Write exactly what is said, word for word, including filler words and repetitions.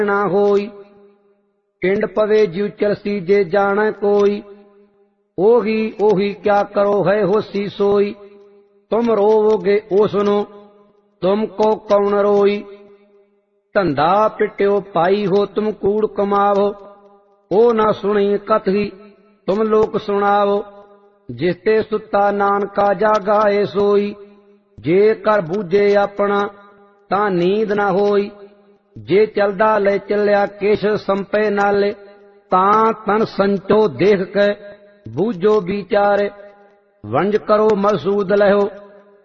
ना होई। पिंड पवे जीव चलसी जे जाने कोई, ओही ओही क्या करो है होसी सोई। तुम रोवोगे ओ सुनो, तुमको कौन रोई। धंधा पिट्यो पाई हो तुम कूड़ कमावो, ओ ना सुनी कथी तुम लोक सुनावो। जिसते सुता नानका जागाए सोई, जे कर बूझे अपना तां नींद ना होई। जे चलदा ले चलिया किश संपे नाले, तां तन संचो देख के बूझो विचारे। वंज करो मसूद लहो